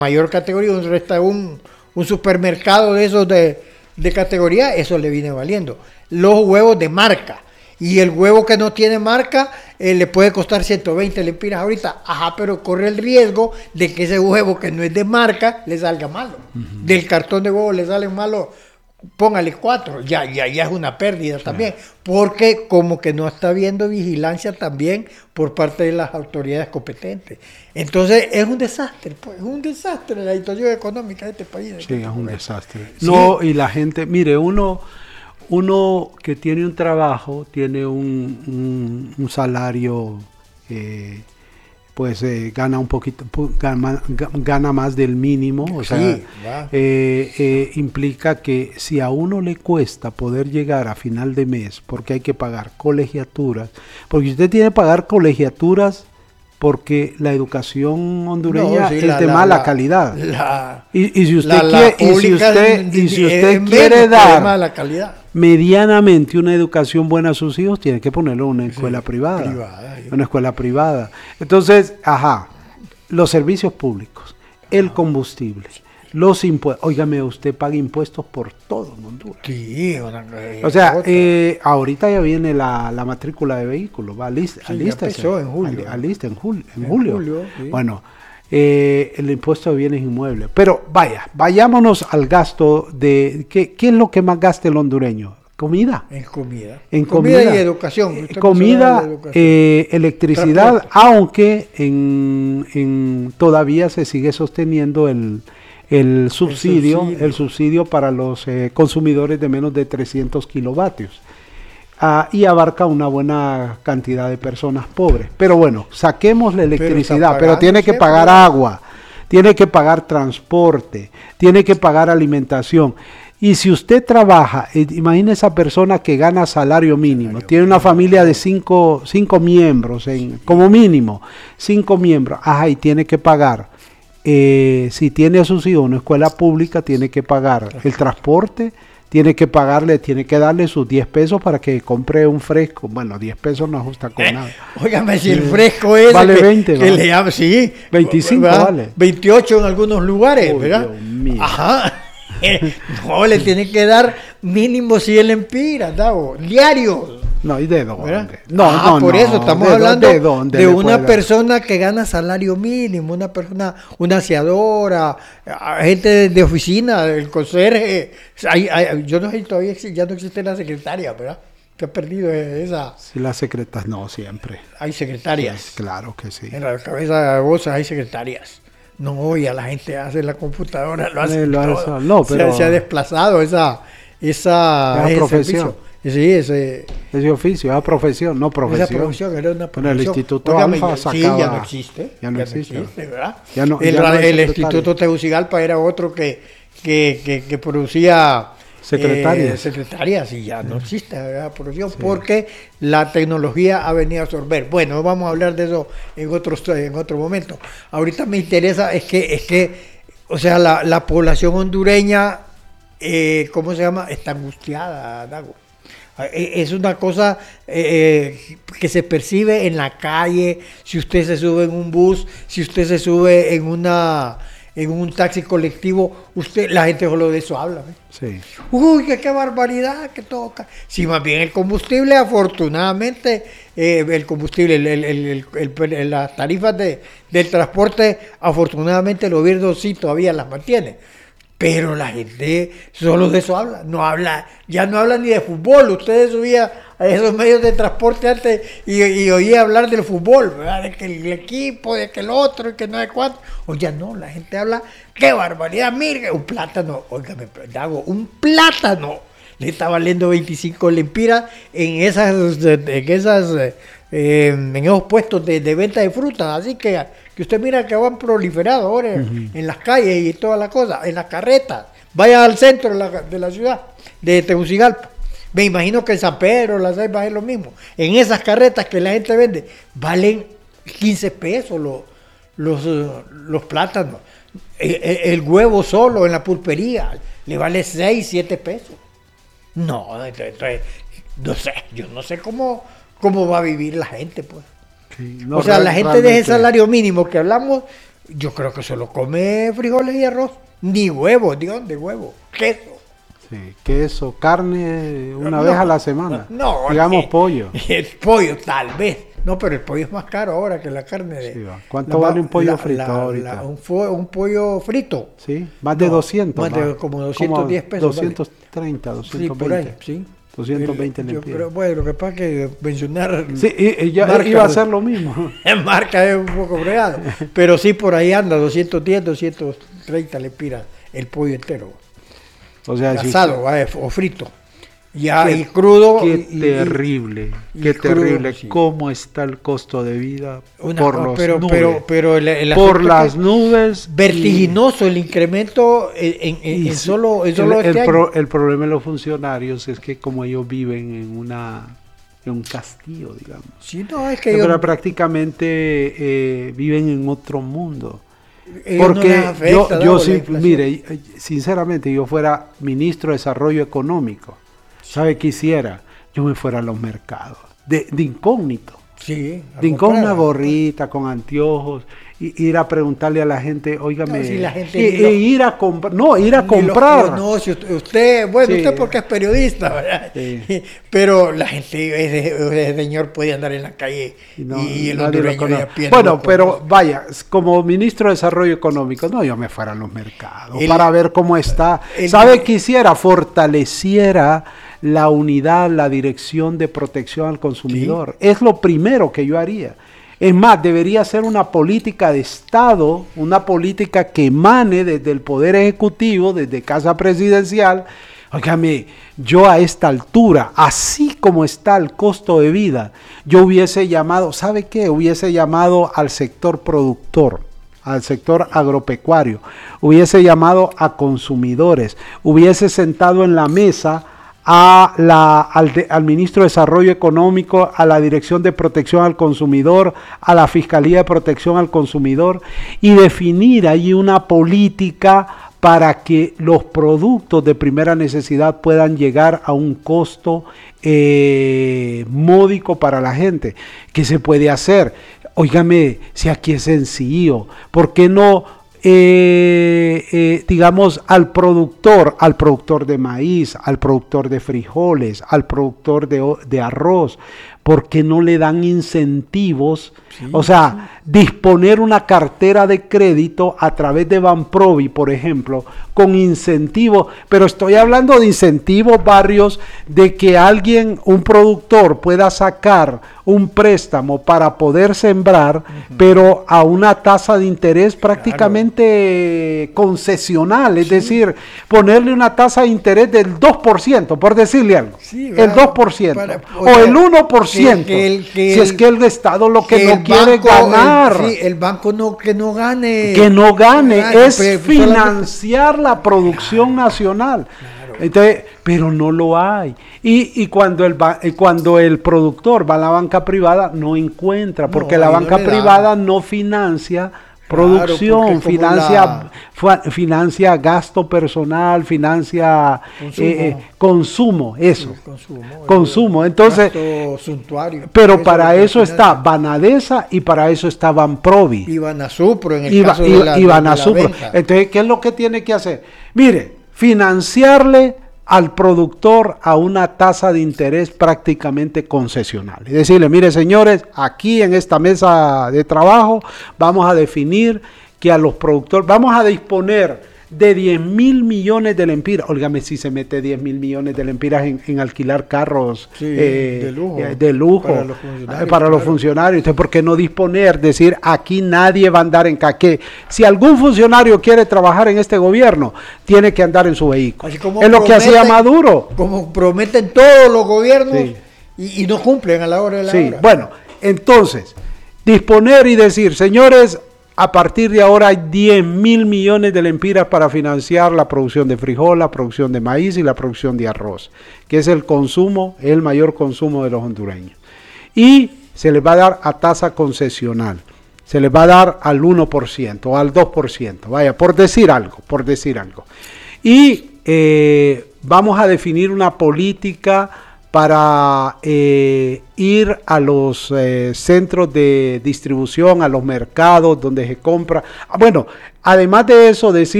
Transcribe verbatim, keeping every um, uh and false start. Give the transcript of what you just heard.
mayor categoría, un, resta- un, un supermercado de esos de, de categoría, eso le viene valiendo. Los huevos de marca. Y el huevo que no tiene marca eh, le puede costar ciento veinte lempiras ahorita. Ajá, pero corre el riesgo de que ese huevo que no es de marca le salga malo. Uh-huh. Del cartón de huevo le salen malos, póngale cuatro. Ya, ya, ya es una pérdida sí. también. Porque como que no está habiendo vigilancia también por parte de las autoridades competentes. Entonces es un desastre, pues, es un desastre la situación económica de este país. De sí, este es un país. desastre. Sí. No, y la gente, mire, uno... Uno que tiene un trabajo, tiene un, un, un salario, eh, pues eh, gana un poquito, gana, gana más del mínimo, o sea, sí, eh, eh, implica que si a uno le cuesta poder llegar a final de mes, porque hay que pagar colegiaturas, porque usted tiene que pagar colegiaturas porque la educación hondureña no, sí, es la, de la, mala la, calidad. La, y, y si usted la, quiere, y si usted, y si usted quiere dar mala calidad. medianamente una educación buena a sus hijos, tiene que ponerlo en una escuela sí, privada. privada una escuela privada. Entonces, ajá, los servicios públicos, el combustible, los impuestos. Óigame, usted paga impuestos por todo en Honduras. Sí, una, o sea, eh, ahorita ya viene la, la matrícula de vehículos, va alista, sí, alístese, en julio. Alista en julio. En, en julio. julio sí. Bueno, eh, el impuesto de bienes inmuebles. Pero vaya, vayámonos al gasto de, ¿qué, qué es lo que más gasta el hondureño? Comida. En comida. En comida, comida y educación. Eh, comida, educación. Eh, electricidad, Transporte. aunque en, en todavía se sigue sosteniendo el El subsidio, el subsidio, el subsidio para los eh, consumidores de menos de trescientos kilovatios uh, y abarca una buena cantidad de personas pobres. Pero bueno, saquemos la electricidad, pero, pero tiene que pagar agua, tiene que pagar transporte, tiene que pagar alimentación. Y si usted trabaja, eh, imagine esa persona que gana salario mínimo, salario tiene una mínimo. familia de cinco, cinco miembros, en, como mínimo, cinco miembros, ajá, y tiene que pagar. Eh, si tiene a sus hijos en una escuela pública, tiene que pagar el transporte, tiene que pagarle, tiene que darle sus diez pesos para que compre un fresco. Bueno, diez pesos no ajusta con eh, nada. Óigame, si el fresco es vale que, veinte, que le llama, sí, veinticinco ¿verdad? Vale. veintiocho en algunos lugares, oh, ¿verdad? Dios mío. Ajá. No, le tiene que dar mínimo cien lempiras, ¿no? Diarios. No, ¿y de dónde? ¿Verdad? No, ah, no, por no, eso estamos de hablando de, dónde de una persona que gana salario mínimo, una persona, una aseadora, gente de, de oficina, el conserje. Hay, hay, yo no sé, todavía ya no existe la secretaria, ¿verdad? Que ha perdido esa. Sí, las secretas, no, siempre. Hay secretarias. Sí, claro que sí. En la cabeza de bolsa hay secretarias. No, ya la gente hace la computadora, lo hace eh, lo todo. No, pero se, se ha desplazado esa, esa, esa profesión. Servicio. Sí, ese... Ese oficio, esa profesión, no profesión. Esa profesión era una profesión. Bueno, el Instituto Óigame, Alfa sí, sacaba... ya no existe. Ya no, ya existe. no existe, ¿verdad? Ya no, el ya no el Instituto Tegucigalpa era otro que, que, que, que producía... Secretarias. Eh, secretarias, y ya no existe la producción sí. porque la tecnología ha venido a absorber. Bueno, vamos a hablar de eso en, otros, en otro momento. Ahorita me interesa, es que, es que o sea, la, la población hondureña, eh, ¿cómo se llama? Está angustiada, Dago. Es una cosa eh, que se percibe en la calle, si usted se sube en un bus, si usted se sube en una en un taxi colectivo, usted la gente solo de eso habla. ¿eh? Sí. Uy, qué, qué barbaridad que toca. Si más bien el combustible, afortunadamente, eh, el combustible, el, el, el, el, el, las tarifas de, del transporte, afortunadamente el gobierno sí todavía las mantiene. Pero la gente solo de eso habla, no habla, ya no habla ni de fútbol. Ustedes subían a esos medios de transporte antes y, y oía hablar del fútbol, ¿verdad? De que el equipo, de que el otro, y que no sé cuánto. O ya no, la gente habla, qué barbaridad, mire, un plátano, óigame, Dago, un plátano le está valiendo veinticinco lempiras en esas, en esas, eh, en esos puestos de, de venta de frutas, así que que usted mira que van proliferado ahora uh-huh. en las calles y todas las cosas, en las carretas. Vaya al centro de la, de la ciudad, de Tegucigalpa. Me imagino que en San Pedro, Las Ceibas es lo mismo. En esas carretas que la gente vende, valen quince pesos los, los, los plátanos. El, el huevo solo en la pulpería le vale seis, siete pesos. No, entonces, no sé, yo no sé cómo, cómo va a vivir la gente, pues. Sí, no, o sea, la gente de ese salario mínimo que hablamos, yo creo que solo come frijoles y arroz, ni huevos, ¿de dónde huevo? Queso. Sí, queso, carne una No, vez a la semana. No, digamos eh, pollo. El pollo, tal vez. No, pero el pollo es más caro ahora que la carne de. Sí, va. ¿Cuánto la- vale un pollo la- frito la- ahorita? la- un, fo- un pollo frito. Sí, más de No, doscientos. más de va. como doscientos diez pesos, vale. doscientos treinta, Sí, doscientos por ahí, veinte. sí. doscientos veinte El- yo lempiras. creo- Bueno, lo que pasa es que mencionar Sí, y, y ya marca- iba a ser lo mismo. en marca es un poco fregado. Pero sí, por ahí anda, doscientos diez, doscientos treinta lempiras el pollo entero. O sea, si Asado, va, o frito. Ya, Qué- y crudo. Qué y- y- terrible, y qué crudo, terrible. sí. Cómo está el costo de vida una- por los pero, nubes. pero, pero el, el por asunto las es que nubes. vertiginoso el incremento en, en- y- en y solo, en el, solo el este pro- año. el problema de los funcionarios es que como ellos viven en una en un castillo, digamos. Sí, no, es que Pero ellos- prácticamente eh, viven en otro mundo. ellos no Porque les afecta, yo, ¿no? yo la sí, inflación. mire, sinceramente, yo fuera ministro de Desarrollo Económico, ¿sabe qué hiciera? Yo me fuera a los mercados, de, de incógnito, Sí, a de incógnito, una comprar. gorrita, con anteojos, y ir a preguntarle a la gente, óigame, No, si la gente y, ni lo- e ir a comprar, no, ir a Ni los comprar. conoce, usted, usted- bueno, Sí. usted porque es periodista, ¿verdad? Sí. Pero la gente, ese, ese señor puede andar en la calle Y no- y el nadie lo hondureño conoce. de a pie no Bueno, lo pero conoce. vaya, como ministro de Desarrollo Económico, no, yo me fuera a los mercados El- para ver cómo está. el- ¿Sabe qué hiciera? Fortaleciera la unidad, la dirección de protección al consumidor. Es lo primero que yo haría. Es más, debería ser una política de Estado, una política que emane desde el Poder Ejecutivo, desde Casa Presidencial. Óigame, yo a esta altura, así como está el costo de vida, yo hubiese llamado, ¿sabe qué? Hubiese llamado al sector productor, al sector agropecuario, hubiese llamado a consumidores, hubiese sentado en la mesa a la, al, de, al ministro de Desarrollo Económico, a la Dirección de Protección al Consumidor, a la Fiscalía de Protección al Consumidor y definir ahí una política para que los productos de primera necesidad puedan llegar a un costo eh, módico para la gente. ¿Qué se puede hacer? Óigame, si aquí es sencillo, ¿por qué no, eh, eh, digamos, al productor, al productor de maíz, al productor de frijoles, al productor de, de arroz, ¿por qué no le dan incentivos? Sí, o sea, sí. disponer una cartera de crédito a través de Banprovi, por ejemplo, con incentivos, pero estoy hablando de incentivos, Barrios, de que alguien, un productor, pueda sacar un préstamo para poder sembrar, uh-huh. pero a una tasa de interés prácticamente claro. concesional, es sí. decir, ponerle una tasa de interés del dos por ciento, por decirle algo, sí, el dos por ciento, para, o, o el uno por ciento, que, que el, que si el, es que el Estado lo que, que no quiere banco, ganar. El, sí, el banco no, que no gane. Que no gane, gane es pero, financiar solamente... la producción claro, nacional. Claro. Entonces, pero no lo hay. Y, y cuando, el, cuando el productor va a la banca privada, no encuentra, porque no, la banca no privada no financia producción, claro, financia, la... financia gasto personal, financia consumo, eh, eh, consumo eso, sí, consumo, consumo. Entonces, pero eso para eso está Banadesa y para eso está Banprovi. Y Banasupro en el y, caso y, de la, y Banasupro. De la venta. Entonces, ¿qué es lo que tiene que hacer? Mire, financiarle al productor a una tasa de interés prácticamente concesional. Es decirle, mire señores, aquí en esta mesa de trabajo vamos a definir que a los productores, vamos a disponer de diez mil millones de lempiras. Óigame, si se mete diez mil millones de lempiras en, en alquilar carros sí, eh, de lujo, eh, de lujo para los funcionarios. Para los claro. funcionarios. Entonces, ¿por qué no disponer? Decir, aquí nadie va a andar en caque. Si algún funcionario quiere trabajar en este gobierno, tiene que andar en su vehículo. Es lo prometen, que hacía Maduro. Como prometen todos los gobiernos sí. y, y no cumplen a la hora de la sí. hora. Bueno, entonces, disponer y decir, señores, a partir de ahora hay diez mil millones de lempiras para financiar la producción de frijol, la producción de maíz y la producción de arroz, que es el consumo, el mayor consumo de los hondureños. Y se les va a dar a tasa concesional, se les va a dar al uno por ciento o al dos por ciento, vaya, por decir algo, por decir algo. Y eh, vamos a definir una política para eh, ir a los eh, centros de distribución, a los mercados donde se compra. Bueno, además de eso, decir